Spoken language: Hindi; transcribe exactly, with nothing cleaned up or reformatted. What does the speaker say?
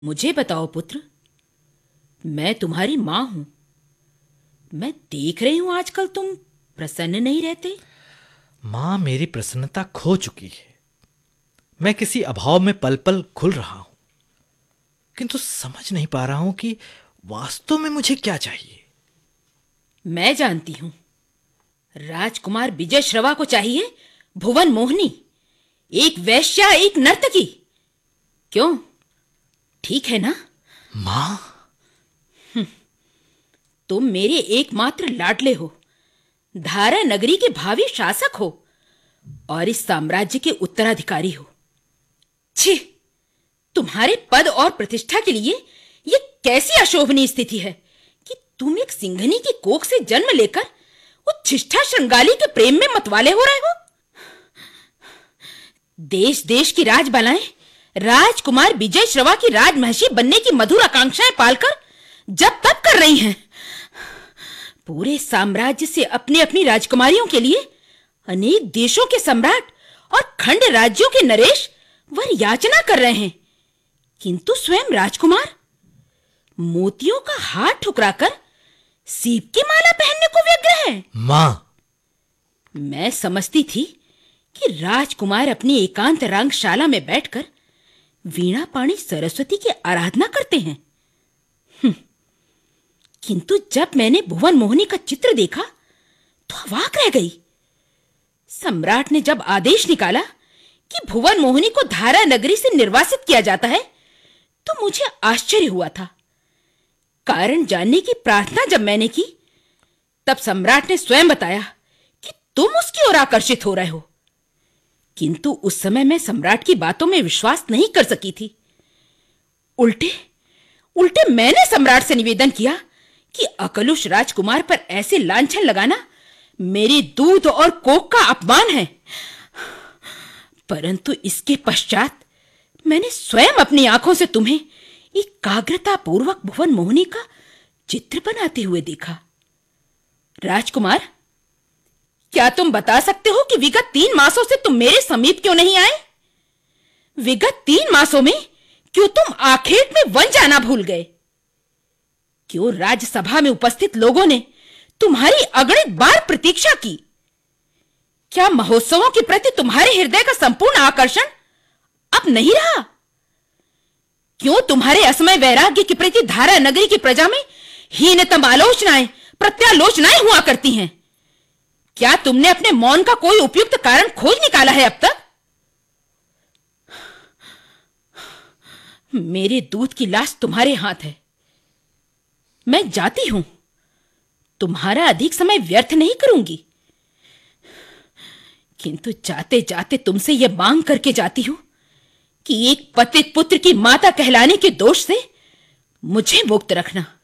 मुझे बताओ पुत्र, मैं तुम्हारी माँ हूं। मैं देख रही हूं आजकल तुम प्रसन्न नहीं रहते। माँ, मेरी प्रसन्नता खो चुकी है। मैं किसी अभाव में पल पल घुल रहा हूं, किंतु समझ नहीं पा रहा हूं कि वास्तव में मुझे क्या चाहिए। मैं जानती हूं, राजकुमार विजय श्रवा को चाहिए भुवन मोहिनी, एक वेश्या, एक नर्तकी। क्यों, ठीक है ना? माँ, तुम मेरे एकमात्र लाडले हो, धारा नगरी के भावी शासक हो और इस साम्राज्य के उत्तराधिकारी हो। छी, तुम्हारे पद और प्रतिष्ठा के लिए यह कैसी अशोभनीय स्थिति है कि तुम एक सिंघनी की कोख से जन्म लेकर उच्छिष्टा श्रृंगाली के प्रेम में मतवाले हो रहे हो। देश देश की राजबालाएं राजकुमार विजय श्रवा की राजमहिषी बनने की मधुर आकांक्षाएं पालकर जब तब कर रही हैं। पूरे साम्राज्य से अपनी अपनी राजकुमारियों के लिए अनेक देशों के सम्राट और खंड राज्यों के नरेश वर याचना कर रहे हैं, किंतु स्वयं राजकुमार मोतियों का हार ठुकराकर सीप की माला पहनने को व्यग्र है। माँ, मैं समझती थी कि राजकुमार अपनी एकांत रंगशाला में बैठकर वीणा पाणी सरस्वती की आराधना करते हैं, किंतु जब मैंने भुवन मोहिनी का चित्र देखा तो अवाक रह गई। सम्राट ने जब आदेश निकाला कि भुवन मोहिनी को धारा नगरी से निर्वासित किया जाता है तो मुझे आश्चर्य हुआ था। कारण जानने की प्रार्थना जब मैंने की तब सम्राट ने स्वयं बताया कि तुम उसकी ओर आकर्षित हो रहे हो, किंतु उस समय मैं सम्राट की बातों में विश्वास नहीं कर सकी थी। उल्टे उल्टे मैंने सम्राट से निवेदन किया कि अकलुष राजकुमार पर ऐसे लांछन लगाना मेरी दूध और कोख का अपमान है। परंतु इसके पश्चात मैंने स्वयं अपनी आंखों से तुम्हें एकाग्रता पूर्वक भुवन मोहिनी का चित्र बनाते हुए देखा। राजकुमार, क्या तुम बता सकते हो कि विगत तीन मासों से तुम मेरे समीप क्यों नहीं आए? विगत तीन मासों में क्यों तुम आखेट में वन जाना भूल गए? क्यों राज्यसभा में उपस्थित लोगों ने तुम्हारी अगणित बार प्रतीक्षा की? क्या महोत्सवों के प्रति तुम्हारे हृदय का संपूर्ण आकर्षण अब नहीं रहा? क्यों तुम्हारे असमय वैराग्य के प्रति धारा नगरी की प्रजा में हीनतम आलोचनाएं, प्रत्यालोचनाएं हुआ करती हैं? क्या तुमने अपने मौन का कोई उपयुक्त कारण खोज निकाला है अब तक? मेरे दूध की लाश तुम्हारे हाथ है। मैं जाती हूं, तुम्हारा अधिक समय व्यर्थ नहीं करूंगी, किंतु जाते जाते तुमसे यह मांग करके जाती हूं कि एक पतित पुत्र की माता कहलाने के दोष से मुझे मुक्त रखना।